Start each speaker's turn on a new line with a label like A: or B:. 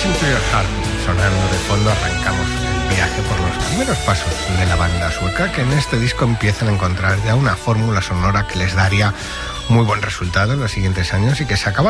A: Listen to Your Heart, sonando de fondo, arrancamos el viaje por los primeros pasos de la banda sueca, que en este disco empiezan a encontrar ya una fórmula sonora que les daría muy buen resultado en los siguientes años y que se acaba